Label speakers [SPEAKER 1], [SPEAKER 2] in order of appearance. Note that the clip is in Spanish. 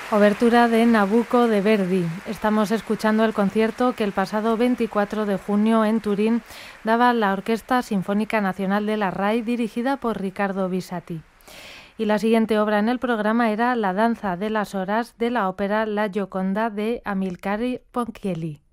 [SPEAKER 1] Obertura de Nabucco de Verdi. Estamos escuchando el concierto que el pasado 24 de junio en Turín daba la Orquesta Sinfónica Nacional de la RAI, dirigida por Riccardo Bisatti. Y la siguiente obra en el programa era La danza de las horas de la ópera La Gioconda de Amilcare Ponchielli.